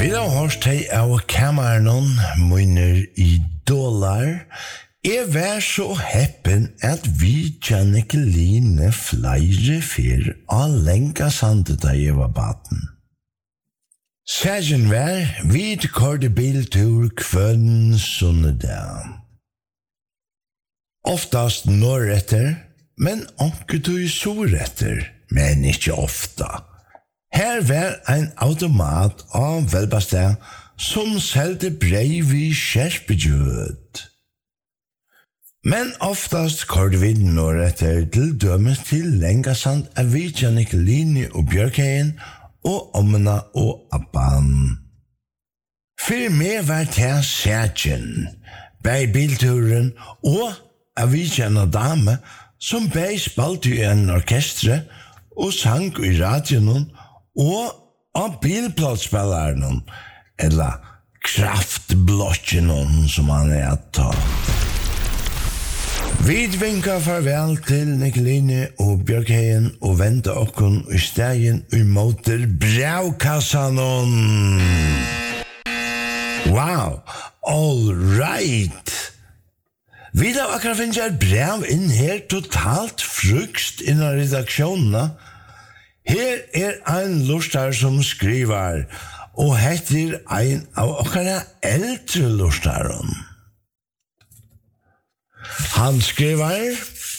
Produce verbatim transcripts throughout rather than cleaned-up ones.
Vi har hørt hei av kameran mine idolar. Jeg var så heppen at vi kjenner ikke line flere fyr av lenka sandet da jeg var baten. Særgen var, vi korte biltur kvønn sunnedag. Oftast norretter, men onke tog surretter, men ikke ofta. Her var ein automat av Velbastad som selte brev i skjerpedjød. Men oftast korte vi norretter til dømes til Lengasand av Vidjanik Line og Bjørkheien og Omna og Abban. For meg var det Særgen, bei bilturen og av Vidjana dame som bei spalte i en orkestre og sang i radioen og av bilplatsspilleren eller kraftblokken som han er ta. Vi vinker farvel til Nikoline og Bjørkheien og venter okken i stegen i måter brevkassan. Wow, all right. Vi da akkurat finner et brev inn her totalt frukst innan redaksjonene. Her er ein lustar som skriver, og heter ein av okkara eldre lustaren. Han skriver,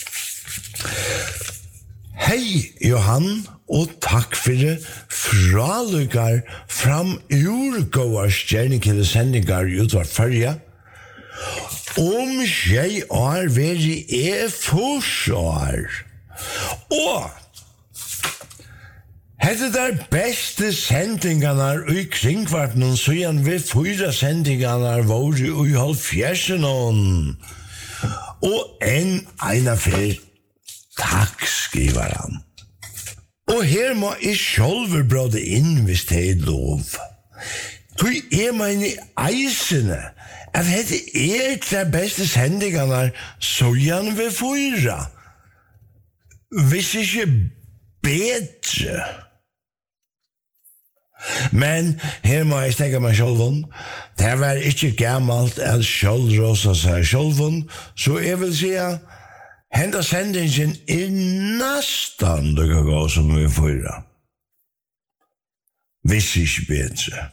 hei Johan, og takk for det fralugar fram urgåar stjernikille sendinger utvar førja. Om jeg er veri er forsvar. Og hette der beste sendingarna i kringkvarten siden vi fyra sendingarna var i halvfjersen og en ena fyr takk skriver han. Og her må jeg selv bråde inn hvis det er lov. Tui er mine eisene at hette er de beste sendingarna siden vi fyra. Hvis ikke bedre. Men her må jeg stegge meg sjølven. Det var ikke gammalt at sjølvrosa seg sjølven, så jeg vil si at henda sendingen er nesten det kan gå som vi fyra. Hvis ikke bedre.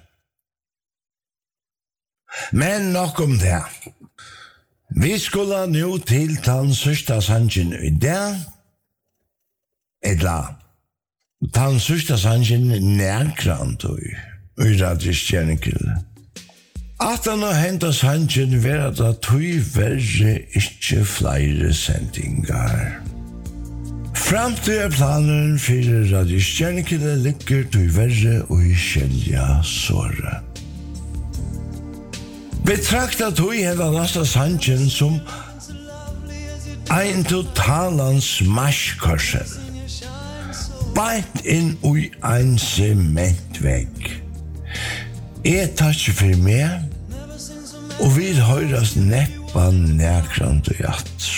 Men nok om det. Vi skulle nå til den sørste sangen i dag. Edla. Den sørste sangen nærkrant og i radiostjernikille. At han har hentet sangen ved at det tog verre ikke flere sendinger. Fram til planen for radiostjernikille ligger tog verre og i skjelja såret. Betrakta tog hele neste sangen som ein totalans marskørsel. Bært inn ui ein sementvegg. Jeg tar ikke for meg, og vi høyres neppa nærkrant og jatter.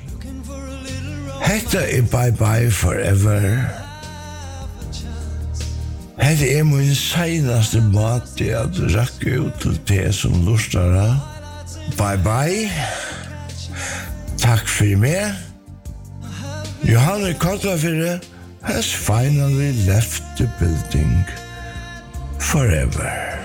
Hetta er Bye Bye Forever. Hetta er min senaste måte at rakke ut til det som lustara. Bye bye. Takk for meg. Johanne Kottafire has finally left the building forever.